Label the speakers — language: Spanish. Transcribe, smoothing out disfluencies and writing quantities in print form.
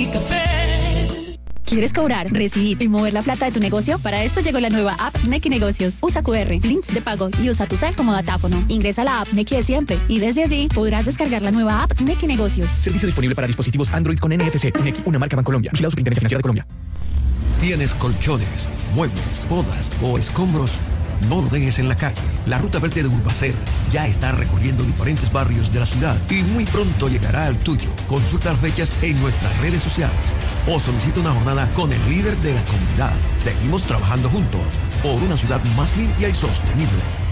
Speaker 1: Café.
Speaker 2: ¿Quieres cobrar, recibir y mover la plata de tu negocio? Para esto llegó la nueva app Nequi Negocios. Usa QR, links de pago y usa tu cel como datáfono. Ingresa a la app Nequi de siempre y desde allí podrás descargar la nueva app Nequi Negocios.
Speaker 3: Servicio disponible para dispositivos Android con NFC. Nequi, una marca Bancolombia. Vigilado Superintendencia Financiera de Colombia.
Speaker 4: ¿Tienes colchones, muebles, podas o escombros? No lo dejes en la calle. La Ruta Verde de Urbacer ya está recorriendo diferentes barrios de la ciudad y muy pronto llegará al tuyo. Consulta las fechas en nuestras redes sociales o solicita una jornada con el líder de la comunidad. Seguimos trabajando juntos por una ciudad más limpia y sostenible.